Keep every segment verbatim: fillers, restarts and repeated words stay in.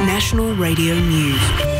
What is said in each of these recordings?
National Radio News.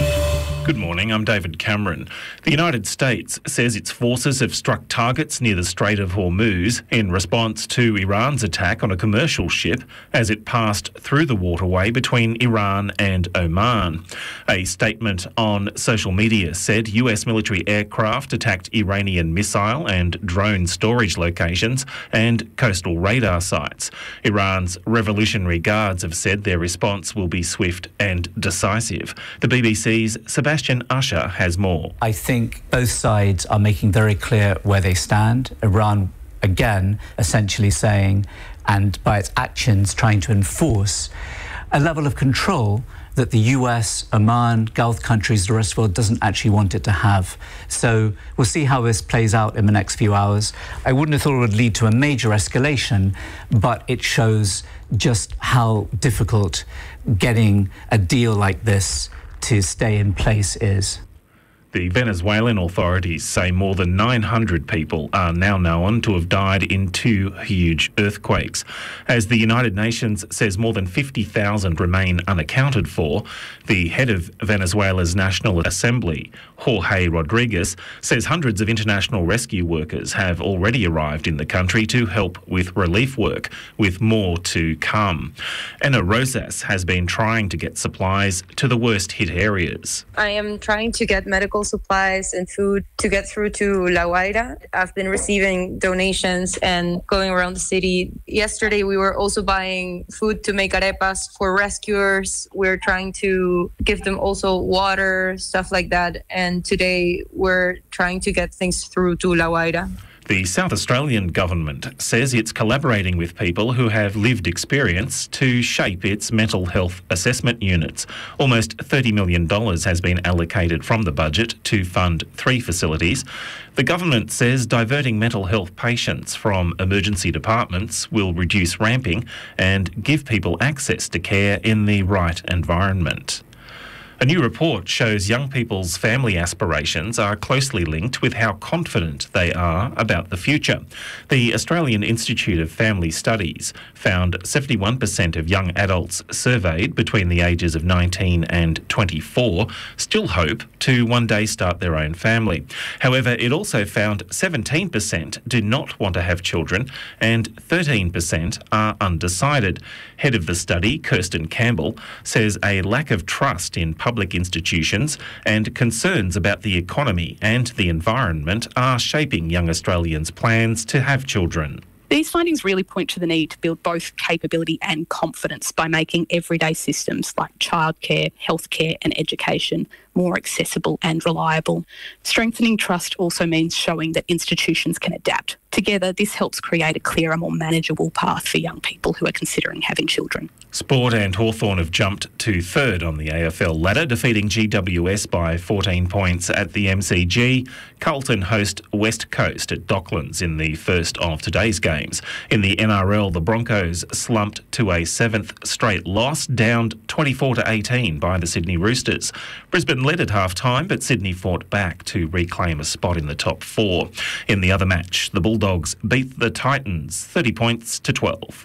Good morning, I'm David Cameron. The United States says its forces have struck targets near the Strait of Hormuz in response to Iran's attack on a commercial ship as it passed through the waterway between Iran and Oman. A statement on social media said U S military aircraft attacked Iranian missile and drone storage locations and coastal radar sites. Iran's Revolutionary Guards have said their response will be swift and decisive. The B B C's Sebastian Sebastian Usher has more. I think both sides are making very clear where they stand. Iran, again, essentially saying, and by its actions trying to enforce, a level of control that the U S, Oman, Gulf countries, the rest of the world doesn't actually want it to have. So we'll see how this plays out in the next few hours. I wouldn't have thought it would lead to a major escalation, but it shows just how difficult getting a deal like this to stay in place is. The Venezuelan authorities say more than nine hundred people are now known to have died in two huge earthquakes. As the United Nations says more than fifty thousand remain unaccounted for, the head of Venezuela's National Assembly, Jorge Rodriguez, says hundreds of international rescue workers have already arrived in the country to help with relief work, with more to come. Anna Rosas has been trying to get supplies to the worst hit areas. I am trying to get medical supplies and food to get through to La Guaira. I've been receiving donations and going around the city. Yesterday, we were also buying food to make arepas for rescuers. We're trying to give them also water, stuff like that. And today, we're trying to get things through to La Guaira. The South Australian government says it's collaborating with people who have lived experience to shape its mental health assessment units. Almost thirty million dollars has been allocated from the budget to fund three facilities. The government says diverting mental health patients from emergency departments will reduce ramping and give people access to care in the right environment. A new report shows young people's family aspirations are closely linked with how confident they are about the future. The Australian Institute of Family Studies found seventy-one percent of young adults surveyed between the ages of nineteen and twenty-four still hope to one day start their own family. However, it also found seventeen percent do not want to have children and thirteen percent are undecided. Head of the study, Kirsten Campbell, says a lack of trust in public public institutions and concerns about the economy and the environment are shaping young Australians' plans to have children. These findings really point to the need to build both capability and confidence by making everyday systems like childcare, healthcare and education more accessible and reliable. Strengthening trust also means showing that institutions can adapt. Together, this helps create a clearer, more manageable path for young people who are considering having children. Sport and Hawthorn have jumped to third on the A F L ladder, defeating G W S by fourteen points at the M C G. Carlton host West Coast at Docklands in the first of today's games. In the N R L, the Broncos slumped to a seventh straight loss, downed twenty-four to eighteen by the Sydney Roosters. Brisbane led at half-time, but Sydney fought back to reclaim a spot in the top four. In the other match, the Bulldogs beat the Titans thirty points to twelve.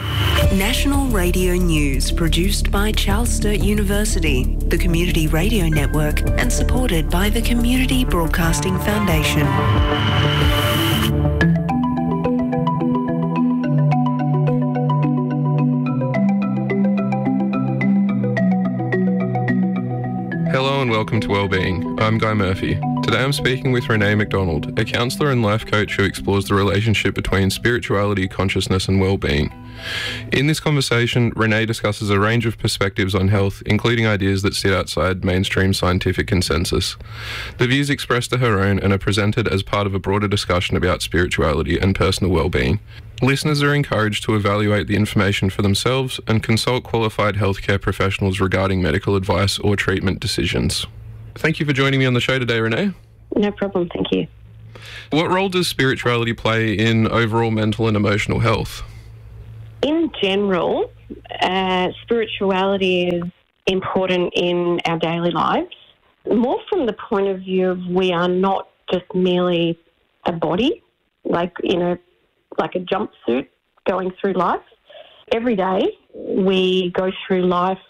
National Radio News, produced by Charles Sturt University, the Community Radio Network, and supported by the Community Broadcasting Foundation. Hello and welcome to Wellbeing. I'm Guy Murphy. Today I'm speaking with Renee McDonald, a counsellor and life coach who explores the relationship between spirituality, consciousness and well-being. In this conversation, Renee discusses a range of perspectives on health, including ideas that sit outside mainstream scientific consensus. The views expressed are her own and are presented as part of a broader discussion about spirituality and personal well-being. Listeners are encouraged to evaluate the information for themselves and consult qualified healthcare professionals regarding medical advice or treatment decisions. Thank you for joining me on the show today, Renee. No problem, thank you. What role does spirituality play in overall mental and emotional health? In general, uh, spirituality is important in our daily lives, more from the point of view of we are not just merely a body, like, you know, like a jumpsuit going through life. Every day we go through life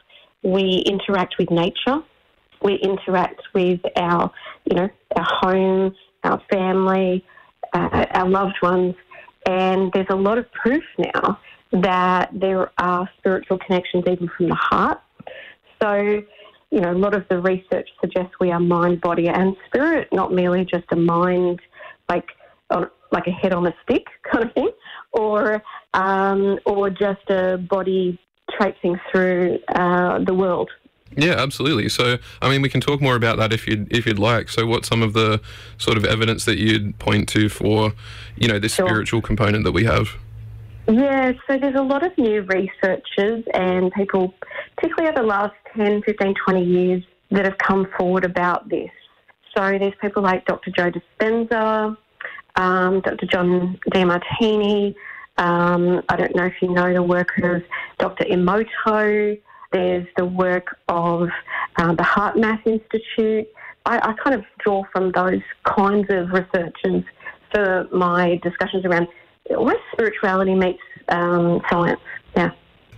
we interact with nature, we interact with our, you know, our home, our family, uh, our loved ones, and there's a lot of proof now that there are spiritual connections even from the heart. So, you know, a lot of the research suggests we are mind, body and spirit, not merely just a mind like on, like a head on a stick kind of thing, or um, or just a body traipsing through uh, the world. Yeah, absolutely. So, I mean, we can talk more about that if you'd, if you'd like. So what's some of the sort of evidence that you'd point to for, you know, this Sure. spiritual component that we have? Yeah, so there's a lot of new researchers and people, particularly over the last ten, fifteen, twenty years, that have come forward about this. So there's people like Doctor Joe Dispenza, um, Doctor John Demartini. Um, I don't know if you know the work of Doctor Emoto. There's the work of uh, the HeartMath Institute. I, I kind of draw from those kinds of researchers for my discussions around where spirituality meets um, science. Yeah.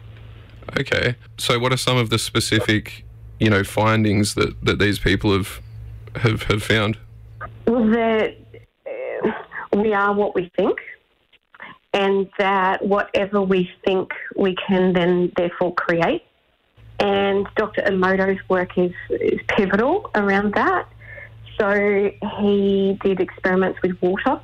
Okay. So what are some of the specific, you know, findings that, that these people have, have, have found? Well, that uh, we are what we think, and that whatever we think we can then therefore create. And Doctor Emoto's work is, is pivotal around that. So he did experiments with water,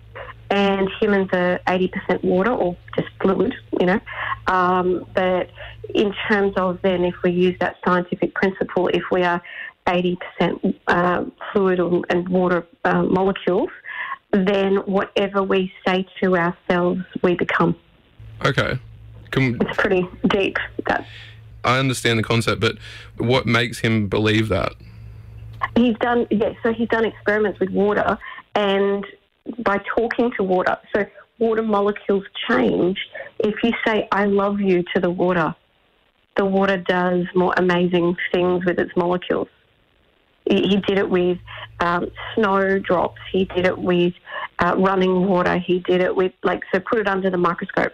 and humans are eighty percent water or just fluid, you know. Um, but in terms of then if we use that scientific principle, if we are eighty percent uh, fluid or, and water uh, molecules, then whatever we say to ourselves, we become. Okay. Can, It's pretty deep, that. I understand the concept, but what makes him believe that? He's done, yeah, so he's done experiments with water, and by talking to water, so water molecules change. If you say, I love you to the water, the water does more amazing things with its molecules. He, he did it with um, snowdrops, he did it with uh, running water, he did it with, like, so put it under the microscope.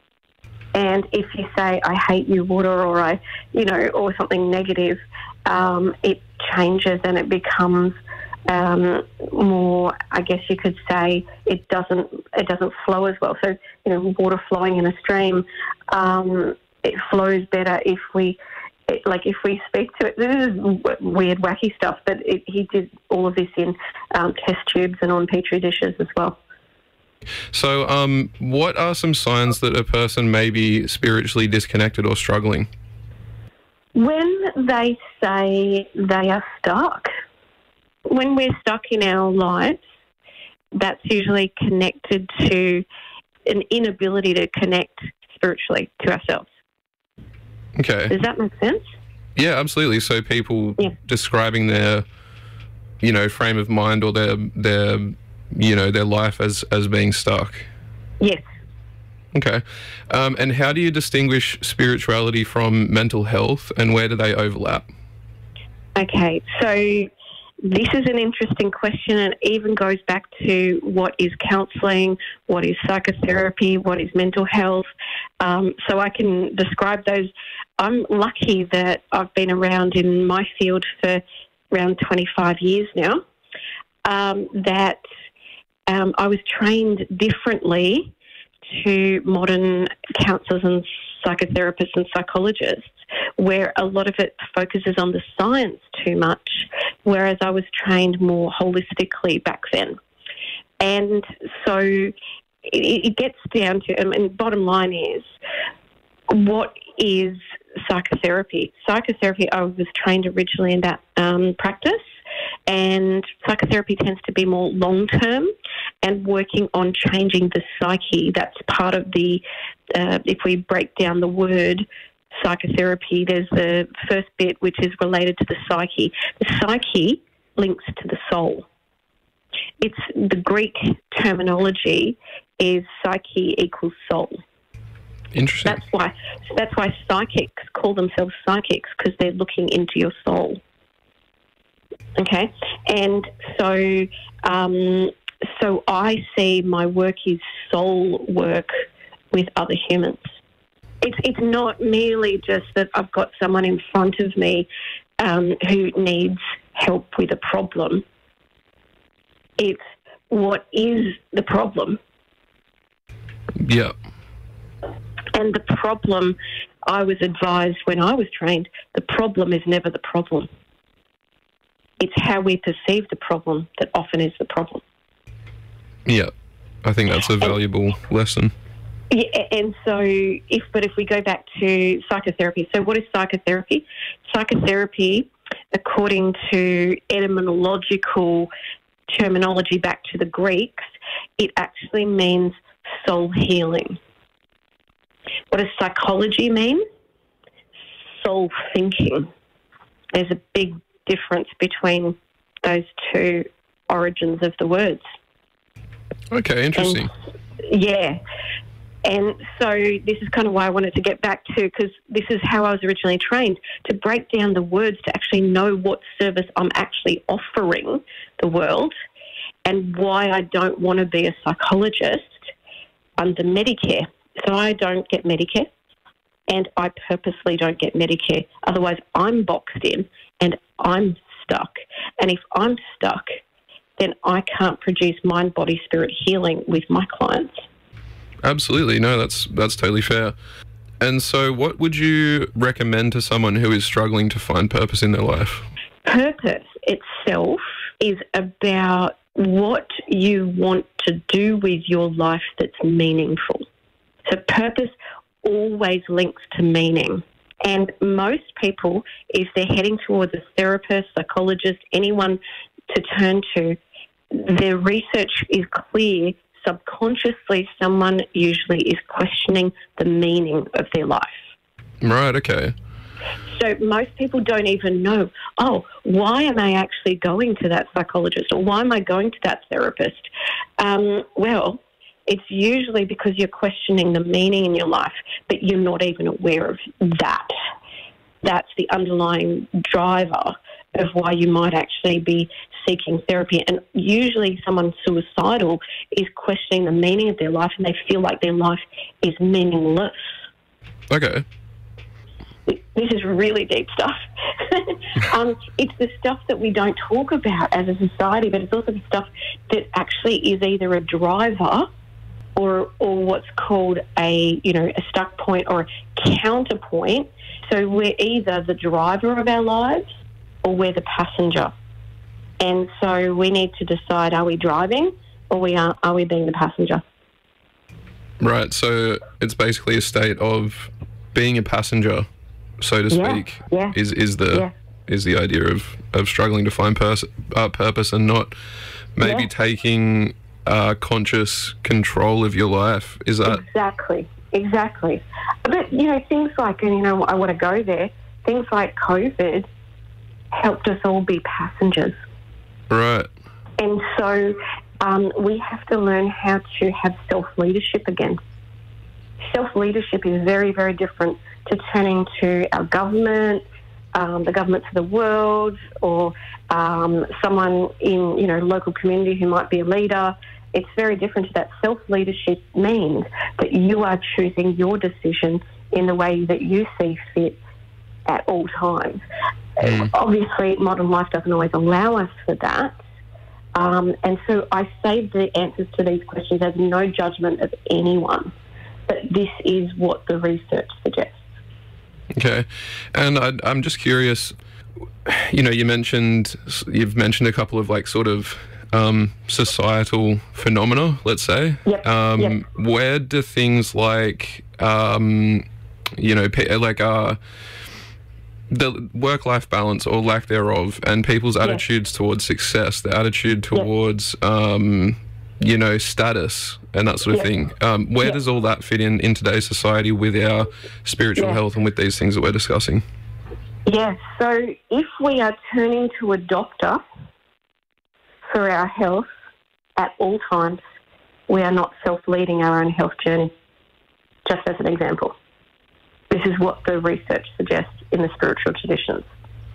And if you say, I hate you, water, or I, you know, or something negative, um, it changes and it becomes um, more, I guess you could say, it doesn't it doesn't flow as well. So, you know, water flowing in a stream, um, it flows better if we, it, like if we speak to it. This is weird, wacky stuff, but it, he did all of this in um, test tubes and on Petri dishes as well. So um, what are some signs that a person may be spiritually disconnected or struggling? When they say they are stuck, when we're stuck in our lives, that's usually connected to an inability to connect spiritually to ourselves. Okay. Does that make sense? Yeah, absolutely. So people Yeah. describing their, you know, frame of mind or their their you know, their life as, as being stuck. Yes. Okay. Um, and how do you distinguish spirituality from mental health, and where do they overlap? Okay, so this is an interesting question, and even goes back to what is counselling, what is psychotherapy, what is mental health. Um, so I can describe those. I'm lucky that I've been around in my field for around twenty-five years now, um, that Um, I was trained differently to modern counsellors and psychotherapists and psychologists, where a lot of it focuses on the science too much, whereas I was trained more holistically back then. And so it, it gets down to, I mean, bottom line is, what is psychotherapy? Psychotherapy, I was trained originally in that um, practice, and psychotherapy tends to be more long-term and working on changing the psyche. That's part of the, uh, if we break down the word psychotherapy, there's the first bit which is related to the psyche. The psyche links to the soul. It's the Greek terminology is psyche equals soul. Interesting. That's why, that's why psychics call themselves psychics, because they're looking into your soul. Okay, and so um, so I see my work is soul work with other humans. It's it's not merely just that I've got someone in front of me um, who needs help with a problem. It's what is the problem. Yeah. And the problem, I was advised when I was trained, the problem is never the problem. It's how we perceive the problem that often is the problem. Yeah, I think that's a valuable and, lesson. Yeah, and so, if but if we go back to psychotherapy, so what is psychotherapy? Psychotherapy, according to etymological terminology back to the Greeks, it actually means soul healing. What does psychology mean? Soul thinking. There's a big difference between those two origins of the words. Okay, interesting. And, yeah. And so this is kind of why I wanted to get back to, because this is how I was originally trained, to break down the words to actually know what service I'm actually offering the world and why I don't want to be a psychologist under Medicare. So I don't get Medicare, and I purposely don't get Medicare. Otherwise, I'm boxed in and I'm stuck. And if I'm stuck, then I can't produce mind, body, spirit healing with my clients. Absolutely. No, that's that's totally fair. And so what would you recommend to someone who is struggling to find purpose in their life? Purpose itself is about what you want to do with your life that's meaningful. So purpose always links to meaning. And most people, if they're heading towards a therapist, psychologist, anyone to turn to, their research is clear. Subconsciously, someone usually is questioning the meaning of their life. Right, okay. So most people don't even know, oh, why am I actually going to that psychologist, or why am I going to that therapist? Um, well, it's usually because you're questioning the meaning in your life, but you're not even aware of that. That's the underlying driver of why you might actually be seeking therapy. And usually someone suicidal is questioning the meaning of their life, and they feel like their life is meaningless. Okay. This is really deep stuff. um, it's the stuff that we don't talk about as a society, but it's also the stuff that actually is either a driver or or what's called a, you know, a stuck point or a counterpoint. So we're either the driver of our lives or we're the passenger. And so we need to decide, are we driving or we are, are we being the passenger? Right, so it's basically a state of being a passenger, so to speak, yeah, yeah, is is the yeah. is the idea of, of struggling to find pers- uh, purpose and not maybe yeah. taking uh, conscious control of your life. Is that... Exactly, exactly. But, you know, things like, and, you know, I want to go there, things like COVID helped us all be passengers. Right. And so um, we have to learn how to have self-leadership again. Self-leadership is very, very different to turning to our government, um, the governments of the world, or um, someone in, you know, local community who might be a leader. It's very different to that. Self-leadership means that you are choosing your decision in the way that you see fit at all times. Mm. Obviously, modern life doesn't always allow us for that. Um, and so I say the answers to these questions as no judgment of anyone, but this is what the research suggests. Okay. And I, I'm just curious, you know, you mentioned, you've mentioned a couple of like sort of um, societal phenomena, let's say. Yep. Um, yep. Where do things like, um, you know, like uh, the work-life balance or lack thereof and people's yes. attitudes towards success, the attitude towards, yes. um, you know, status and that sort of yes. thing. Um, where yes. does all that fit in in today's society with our spiritual yes. health and with these things that we're discussing? Yes. So if we are turning to a doctor for our health at all times, we are not self-leading our own health journey, just as an example. This is what the research suggests in the spiritual traditions.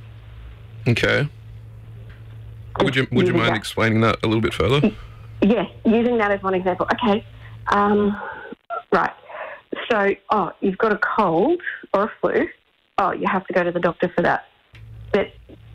Okay. Would you would you mind that. explaining that a little bit further? Yes, using that as one example. Okay. Um, right. So, oh, you've got a cold or a flu. Oh, you have to go to the doctor for that. But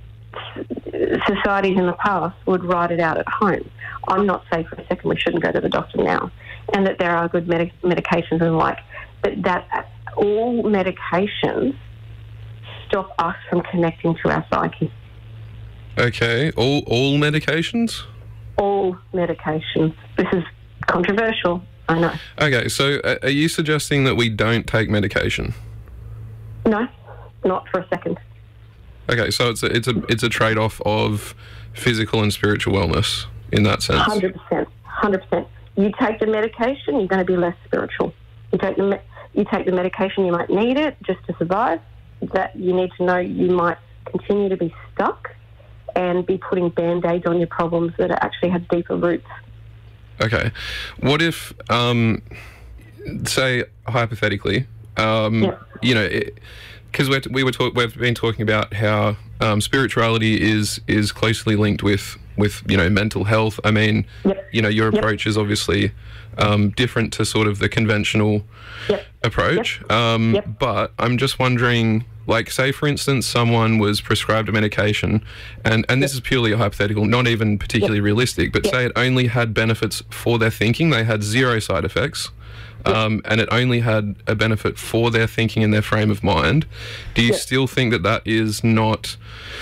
societies in the past would write it out at home. I'm not saying for a second we shouldn't go to the doctor now, and that there are good medic- medications and the like, but that all medications stop us from connecting to our psyche. Okay, all all medications? All medications. This is controversial, I know. Okay, so uh, are you suggesting that we don't take medication? No, not for a second. Okay, so it's a, it's a it's a trade-off of physical and spiritual wellness in that sense. one hundred percent. one hundred percent. You take the medication, you're going to be less spiritual. You take the me- you take the medication, you might need it just to survive. That you need to know you might continue to be stuck and be putting band-aids on your problems that actually have deeper roots. Okay. What if, um, say, hypothetically, um, yeah. you know, because we we were talk, we've been talking about how um, spirituality is is closely linked with with you know mental health. I mean, yep. you know, your yep. approach is obviously um, different to sort of the conventional yep. approach. Yep. Um, yep. But I'm just wondering. Like, say, for instance, someone was prescribed a medication, and, and this yep. is purely a hypothetical, not even particularly yep. realistic, but yep. say it only had benefits for their thinking, they had zero side effects, yep. um, and it only had a benefit for their thinking and their frame of mind. Do you yep. still think that that is not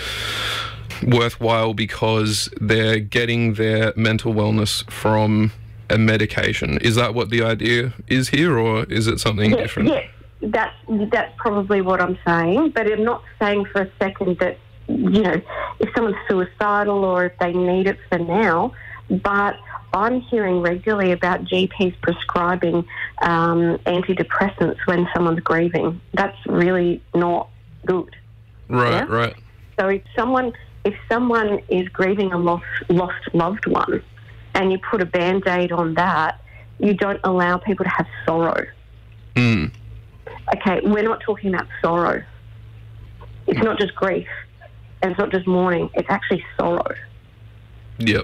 worthwhile because they're getting their mental wellness from a medication? Is that what the idea is here, or is it something yes. different? Yes. That's, that's probably what I'm saying, but I'm not saying for a second that, you know, if someone's suicidal or if they need it for now, but I'm hearing regularly about G Ps prescribing um, antidepressants when someone's grieving. That's really not good. Right, yeah? right. So if someone if someone is grieving a lost, lost loved one and you put a Band-Aid on that, you don't allow people to have sorrow. Mm. Okay, we're not talking about sorrow. It's not just grief, and it's not just mourning. It's actually sorrow. Yep.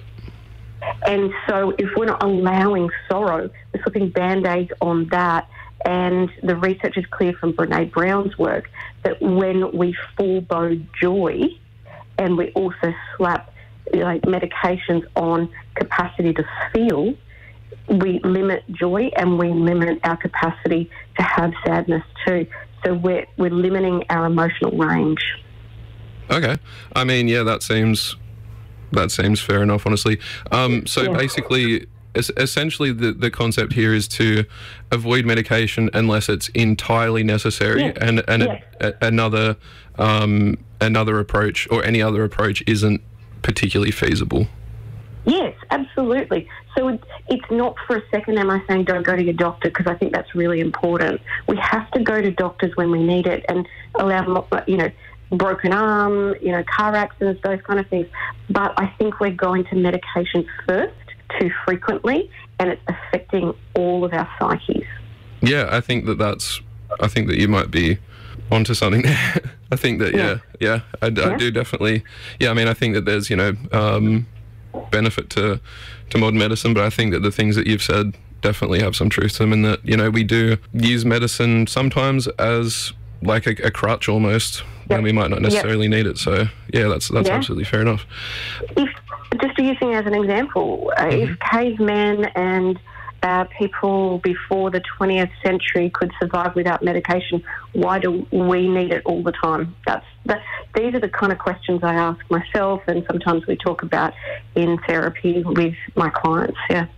And so if we're not allowing sorrow, we're putting Band-Aids on that. And the research is clear from Brené Brown's work that when we forego joy and we also slap like medications on capacity to feel, we limit joy and we limit our capacity to have sadness too. So we're, we're limiting our emotional range. Okay. I mean, yeah, that seems that seems fair enough, honestly. Um, so yeah. basically, es- essentially the, the concept here is to avoid medication unless it's entirely necessary, yeah. and, and yeah. a, a, another um, another approach or any other approach isn't particularly feasible. Yes, absolutely. So it, it's not for a second am I saying don't go to your doctor, because I think that's really important. We have to go to doctors when we need it and allow, you know, broken arm, you know, car accidents, those kind of things. But I think we're going to medication first too frequently, and it's affecting all of our psyches. Yeah, I think that that's, I think that you might be onto something there. I think that, yeah, yeah, yeah I, yeah. I do definitely. Yeah, I mean, I think that there's, you know, um, benefit to to modern medicine, but I think that the things that you've said definitely have some truth to them, and that, you know, we do use medicine sometimes as like a, a crutch almost, yep. when we might not necessarily yep. need it. So yeah, that's that's yeah. absolutely fair enough. If just using as an example, uh, mm-hmm. if cavemen and uh, people before the twentieth century could survive without medication, why do we need it all the time? That's that, these are the kind of questions I ask myself, and sometimes we talk about in therapy with my clients. Yeah.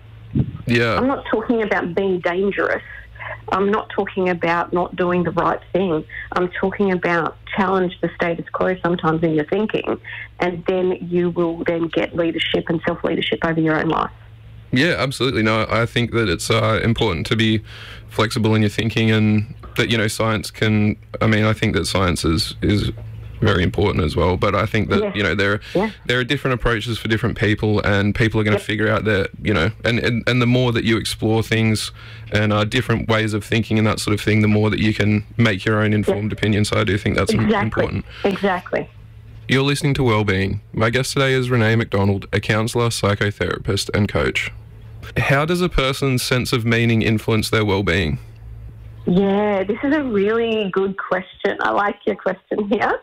Yeah. I'm not talking about being dangerous. I'm not talking about not doing the right thing. I'm talking about challenge the status quo sometimes in your thinking, and then you will then get leadership and self-leadership over your own life. Yeah, absolutely. No, I think that it's uh, important to be flexible in your thinking, and that, you know, science can, I mean, I think that science is, is very important as well, but I think that, yeah. you know, there, yeah. there are different approaches for different people, and people are going to yep. figure out that, you know, and, and, and the more that you explore things and uh, different ways of thinking and that sort of thing, the more that you can make your own informed yep. opinion. So I do think that's exactly. important. Exactly. You're listening to Wellbeing. My guest today is Renee McDonald, a counsellor, psychotherapist and coach. How does a person's sense of meaning influence their well-being? Yeah, this is a really good question. I like your question here.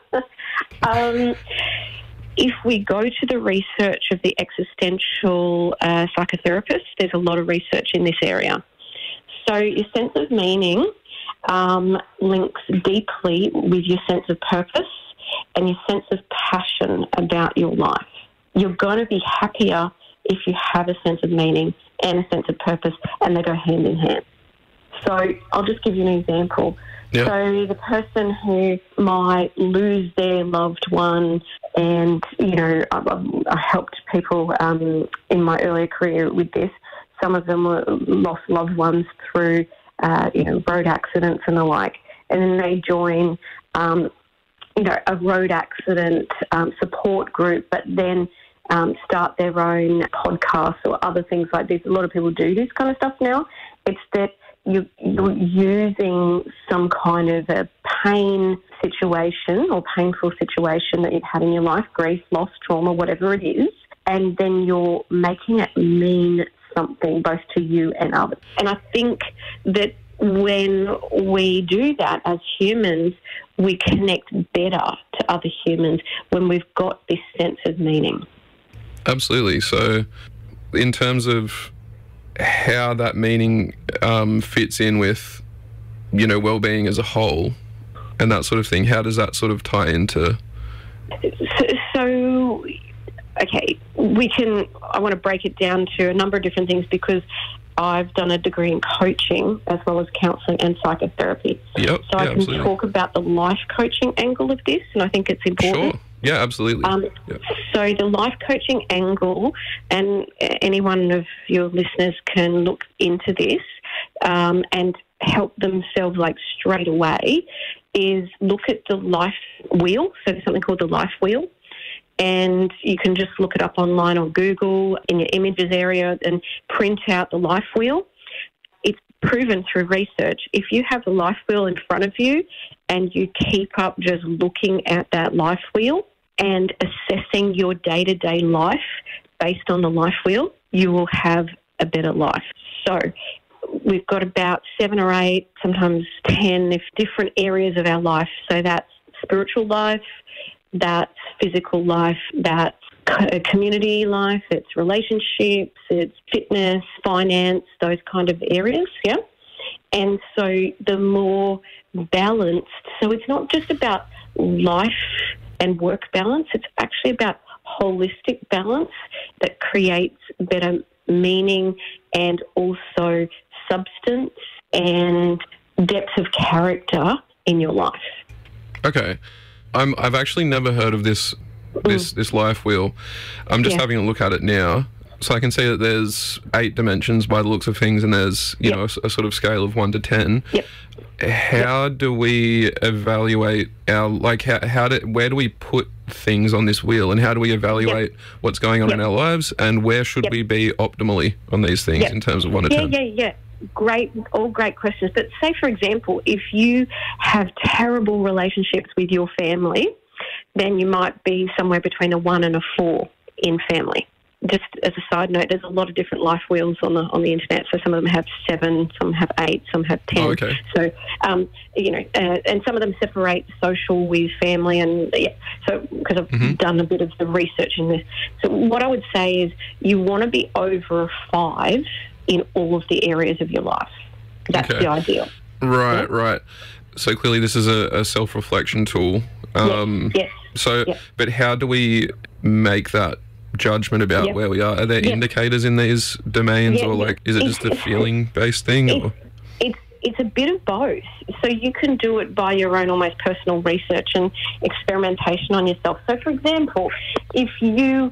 um, if we go to the research of the existential uh, psychotherapist, there's a lot of research in this area. So your sense of meaning um, links deeply with your sense of purpose and your sense of passion about your life. You're going to be happier if you have a sense of meaning and a sense of purpose, and they go hand in hand. So I'll just give you an example. Yep. So the person who might lose their loved one, and, you know, I, I helped people um, in my earlier career with this. Some of them were lost loved ones through, uh, you know, road accidents and the like. And then they join, um, you know, a road accident um, support group, but then um, start their own podcasts or other things like this. A lot of people do this kind of stuff now. It's that you, you're using some kind of a pain situation or painful situation that you've had in your life, grief, loss, trauma, whatever it is, and then you're making it mean something both to you and others. And I think that when we do that as humans, we connect better to other humans when we've got this sense of meaning. Absolutely. So in terms of how that meaning um, fits in with, you know, well-being as a whole and that sort of thing, how does that sort of tie into? So, so okay, we can, I want to break it down to a number of different things because I've done a degree in coaching as well as counselling and psychotherapy. Yep. So I yeah, can absolutely. talk about the life coaching angle of this, and I think it's important. Sure. Yeah, absolutely. Um, yep. So the life coaching angle, and any one of your listeners can look into this um, and help themselves like straight away, is look at the life wheel. So there's something called the life wheel. And you can just look it up online or Google in your images area and print out the life wheel. It's proven through research. If you have the life wheel in front of you and you keep up just looking at that life wheel and assessing your day-to-day life based on the life wheel, you will have a better life. So we've got about seven or eight, sometimes ten, if different areas of our life. So that's spiritual life, that's physical life, that's community life, it's relationships, it's fitness, finance, those kind of areas, yeah? And so the more balanced, so it's not just about life and work balance, it's actually about holistic balance that creates better meaning and also substance and depth of character in your life. Okay. I'm, I've actually never heard of this this, mm. this life wheel. I'm just yeah. having a look at it now. So I can see that there's eight dimensions by the looks of things, and there's, you yep. know, a, a sort of scale of one to ten. Yep. How yep. do we evaluate our, like, how, how do, where do we put things on this wheel, and how do we evaluate yep. what's going on yep. in our lives, and where should yep. we be optimally on these things yep. in terms of one to yeah, ten? Yeah, yeah, yeah. Great, all great questions. But say, for example, if you have terrible relationships with your family, then you might be somewhere between a one and a four in family. Just as a side note, there's a lot of different life wheels on the on the internet. So some of them have seven, some have eight, some have ten. Oh, okay. So, um, you know, uh, and some of them separate social with family, and yeah. So because I've mm-hmm. done a bit of the research in this. So what I would say is you want to be over a five in all of the areas of your life. That's okay. the ideal. Right, yeah? right. So clearly this is a, a self-reflection tool. Um, yes. yes. So, yes. but how do we make that judgment about yep. where we are? Are there yep. indicators in these domains, yep. or like, is it just a feeling-based thing? It's, or? it's it's a bit of both. So you can do it by your own almost personal research and experimentation on yourself. So, for example, if you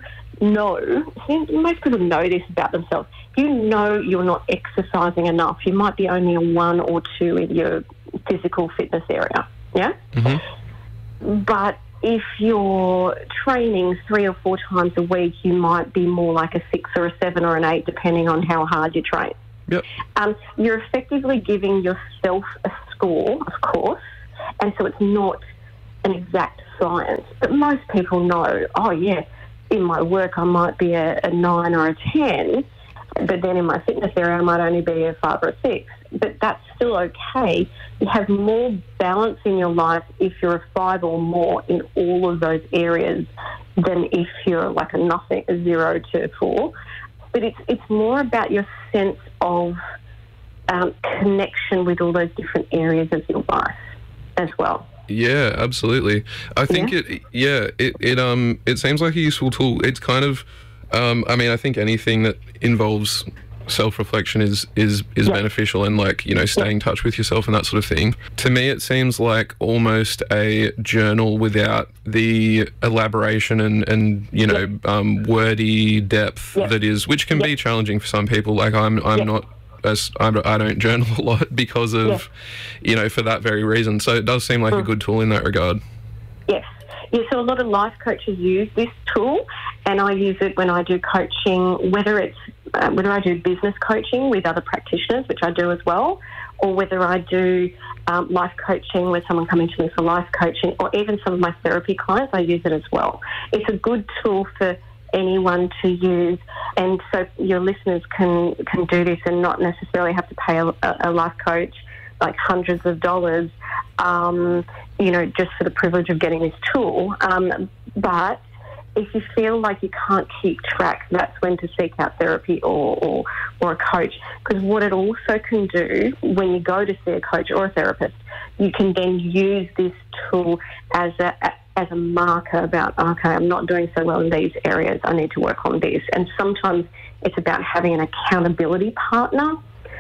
know, most people know this about themselves, you know you're not exercising enough. You might be only a one or two in your physical fitness area, yeah? Mm-hmm. But if you're training three or four times a week, you might be more like a six or a seven or an eight, depending on how hard you train. Yep. Um, you're effectively giving yourself a score, of course, and so it's not an exact science. But most people know, oh, yeah, in my work I might be a, a nine or a ten. but then in my fitness area I might only be a five or a six. But that's still okay. You have more balance in your life if you're a five or more in all of those areas than if you're like a nothing, a zero to four. But it's it's more about your sense of um, connection with all those different areas of your life as well. Yeah, absolutely. I think Yeah. it. Yeah, it it um it seems like a useful tool. It's kind of, um, I mean, I think anything that involves self-reflection is is is Yeah. beneficial, and like, you know, staying in touch with yourself and that sort of thing. To me, it seems like almost a journal without the elaboration and and you know um, wordy depth Yeah. that is, which can Yeah. be challenging for some people. Like I'm I'm Yeah. not. As I I don't journal a lot because of, Yeah. you know, for that very reason. So it does seem like a Mm. good tool in that regard. Yes. Yeah, so a lot of life coaches use this tool, and I use it when I do coaching, whether it's uh, whether I do business coaching with other practitioners, which I do as well, or whether I do um, life coaching with someone coming to me for life coaching, or even some of my therapy clients, I use it as well. It's a good tool for anyone to use, and so your listeners can can do this and not necessarily have to pay a, a life coach like hundreds of dollars, um, you know, just for the privilege of getting this tool. Um, but if you feel like you can't keep track, that's when to seek out therapy or, or, or a coach. Because what it also can do when you go to see a coach or a therapist, you can then use this tool as a, a as a marker about, okay, I'm not doing so well in these areas, I need to work on this. And sometimes it's about having an accountability partner,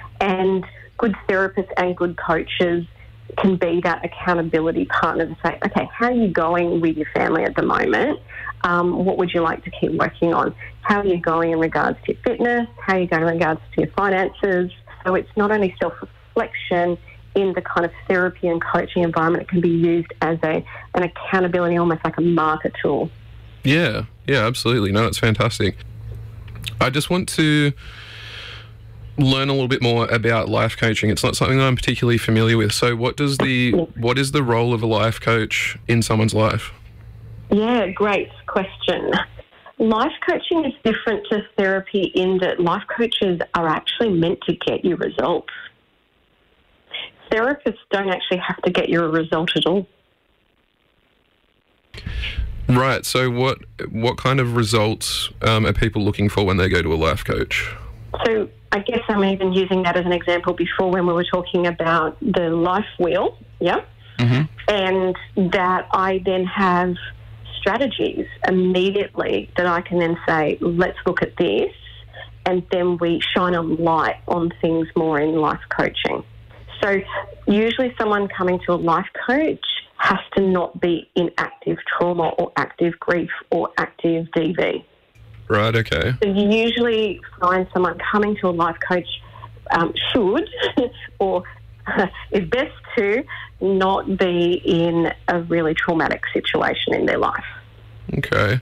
and good therapists and good coaches can be that accountability partner to say, okay, how are you going with your family at the moment? Um, what would you like to keep working on? How are you going in regards to your fitness? How are you going in regards to your finances? So it's not only self-reflection in the kind of therapy and coaching environment, it can be used as a an accountability, almost like a marker tool. Yeah, yeah, absolutely. No, it's fantastic. I just want to learn a little bit more about life coaching. It's not something that I'm particularly familiar with. So what does the what is the role of a life coach in someone's life? Yeah, great question. Life coaching is different to therapy in that life coaches are actually meant to get you results. Therapists don't actually have to get you a result at all. Right. So what what kind of results um, are people looking for when they go to a life coach? So I guess I'm even using that as an example before when we were talking about the life wheel, yeah? Mm-hmm. And that I then have strategies immediately that I can then say, let's look at this, and then we shine a light on things more in life coaching. So usually someone coming to a life coach has to not be in active trauma or active grief or active D V. Right, okay. So you usually find someone coming to a life coach um, should or is best to not be in a really traumatic situation in their life. Okay.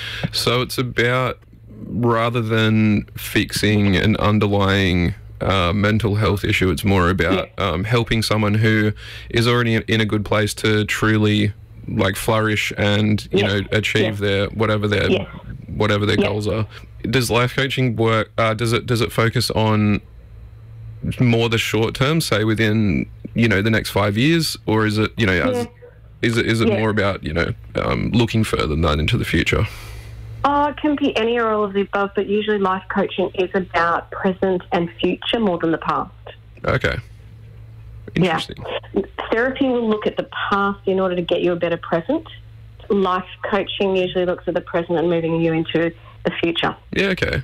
So it's about, rather than fixing an underlying uh, mental health issue, it's more about Yeah. um, helping someone who is already in a good place to truly like flourish and, you Yes. know, achieve Yes. their whatever their Yes. whatever their Yes. goals are. Does life coaching work? Uh, does it does it focus on more the short term, say within, you know, the next five years, or is it, you know, as, Yeah. is it is it Yeah. more about, you know, um, looking further than that into the future? Oh, it can be any or all of the above, but usually life coaching is about present and future more than the past. Okay. Interesting. Yeah. Therapy will look at the past in order to get you a better present. Life coaching usually looks at the present and moving you into the future. Yeah, okay.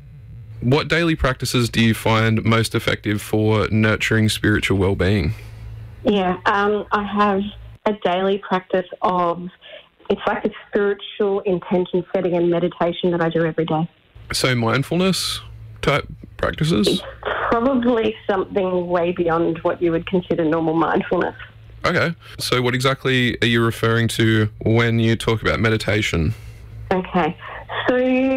What daily practices do you find most effective for nurturing spiritual well-being? Yeah, um, I have a daily practice of, it's like a spiritual intention setting and meditation that I do every day. So mindfulness type practices? Probably something way beyond what you would consider normal mindfulness. Okay. So what exactly are you referring to when you talk about meditation? Okay. So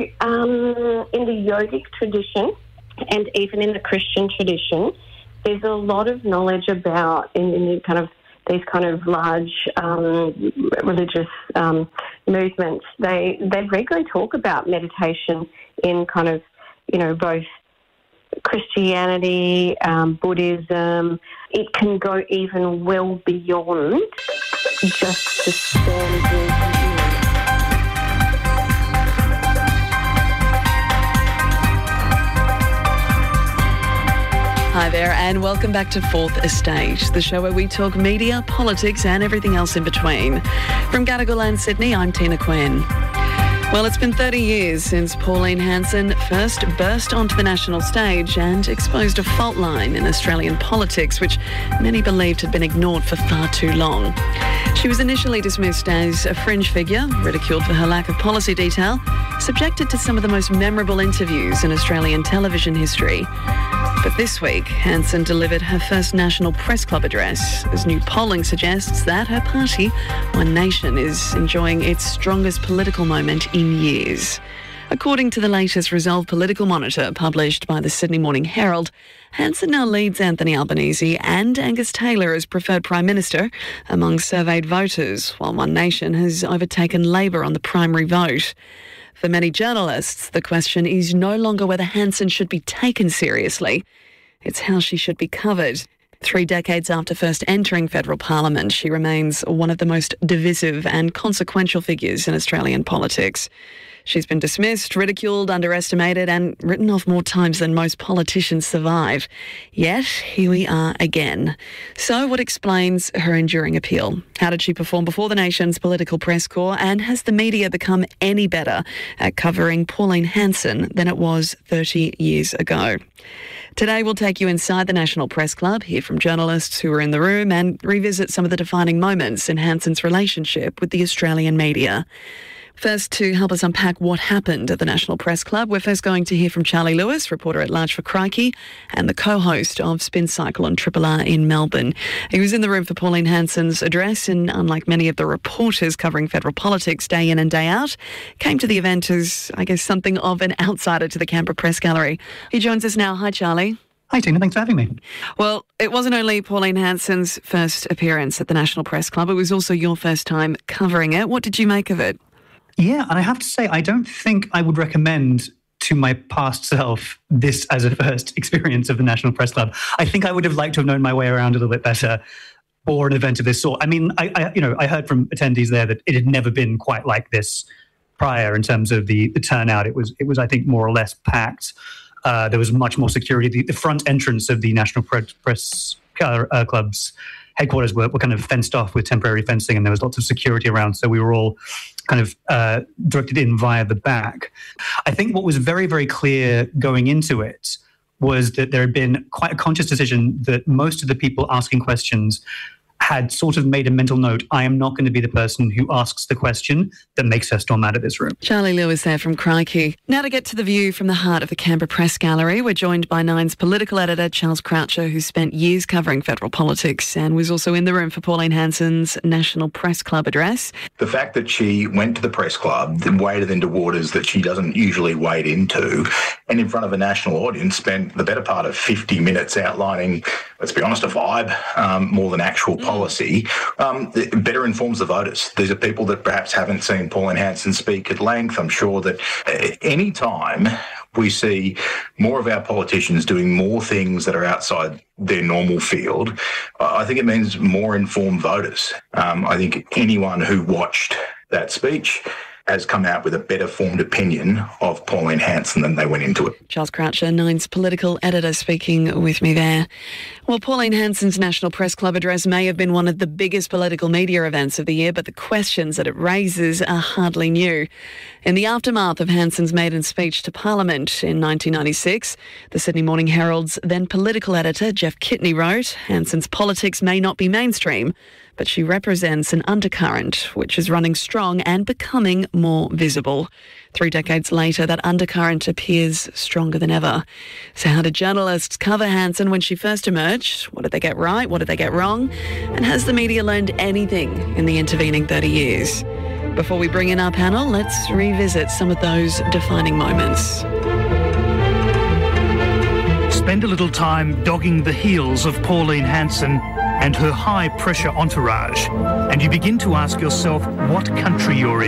um, in the yogic tradition and even in the Christian tradition, there's a lot of knowledge about in, in the kind of these kind of large um, religious um, movements. They they regularly talk about meditation in kind of, you know, both Christianity, um, Buddhism. It can go even well beyond just the standard. Hi there and welcome back to Fourth Estate, the show where we talk media, politics and everything else in between. From Gadigal and Sydney, I'm Tina Quinn. Well, it's been thirty years since Pauline Hanson first burst onto the national stage and exposed a fault line in Australian politics, which many believed had been ignored for far too long. She was initially dismissed as a fringe figure, ridiculed for her lack of policy detail, subjected to some of the most memorable interviews in Australian television history. But this week, Hanson delivered her first National Press Club address, as new polling suggests that her party, One Nation, is enjoying its strongest political moment in years. According to the latest Resolve Political Monitor published by the Sydney Morning Herald, Hanson now leads Anthony Albanese and Angus Taylor as preferred Prime Minister among surveyed voters, while One Nation has overtaken Labor on the primary vote. For many journalists, the question is no longer whether Hanson should be taken seriously. It's how she should be covered. Three decades after first entering federal parliament, she remains one of the most divisive and consequential figures in Australian politics. She's been dismissed, ridiculed, underestimated and written off more times than most politicians survive. Yet, here we are again. So what explains her enduring appeal? How did she perform before the nation's political press corps? And has the media become any better at covering Pauline Hanson than it was thirty years ago? Today we'll take you inside the National Press Club, hear from journalists who were in the room and revisit some of the defining moments in Hanson's relationship with the Australian media. First, to help us unpack what happened at the National Press Club, we're first going to hear from Charlie Lewis, reporter at large for Crikey and the co-host of Spin Cycle on Triple R in Melbourne. He was in the room for Pauline Hanson's address and, unlike many of the reporters covering federal politics day in and day out, came to the event as, I guess, something of an outsider to the Canberra Press Gallery. He joins us now. Hi, Charlie. Hi, Tina. Thanks for having me. Well, it wasn't only Pauline Hanson's first appearance at the National Press Club, it was also your first time covering it. What did you make of it? Yeah, and I have to say, I don't think I would recommend to my past self this as a first experience of the National Press Club. I think I would have liked to have known my way around a little bit better for an event of this sort. I mean, I, I you know, I heard from attendees there that it had never been quite like this prior in terms of the, the turnout. It was, it was, I think, more or less packed. Uh, there was much more security. The, the front entrance of the National Press, Press uh, Club's headquarters were, were kind of fenced off with temporary fencing, and there was lots of security around. So we were all kind of uh, directed in via the back. I think what was very, very clear going into it was that there had been quite a conscious decision that most of the people asking questions had sort of made a mental note, I am not going to be the person who asks the question that makes her storm out of this room. Charlie Lewis there from Crikey. Now to get to the view from the heart of the Canberra Press Gallery, we're joined by Nine's political editor, Charles Croucher, who spent years covering federal politics and was also in the room for Pauline Hanson's National Press Club address. The fact that she went to the press club and waded into waters that she doesn't usually wade into, and in front of a national audience spent the better part of fifty minutes outlining, let's be honest, a vibe um, more than actual policy. Policy, um, it better informs the voters. These are people that perhaps haven't seen Pauline Hanson speak at length. I'm sure that any time we see more of our politicians doing more things that are outside their normal field, I think it means more informed voters. Um, I think anyone who watched that speech has come out with a better formed opinion of Pauline Hanson than they went into it. Charles Croucher, Nine's political editor, speaking with me there. Well, Pauline Hanson's National Press Club address may have been one of the biggest political media events of the year, but the questions that it raises are hardly new. In the aftermath of Hanson's maiden speech to Parliament in nineteen ninety-six, the Sydney Morning Herald's then political editor, Jeff Kitney, wrote, Hanson's politics may not be mainstream, but she represents an undercurrent which is running strong and becoming more visible. Three decades later, that undercurrent appears stronger than ever. So how did journalists cover Hanson when she first emerged? What did they get right? What did they get wrong? And has the media learned anything in the intervening thirty years? Before we bring in our panel, let's revisit some of those defining moments. Spend a little time dogging the heels of Pauline Hanson and her high-pressure entourage, and you begin to ask yourself what country you're in.